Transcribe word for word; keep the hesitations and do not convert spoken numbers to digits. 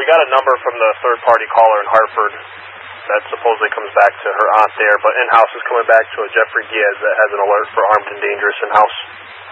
got a number from the third-party caller in Hartford that supposedly comes back to her aunt there, but in-house is coming back to a Jeffrey Diaz that has an alert for armed and dangerous in-house.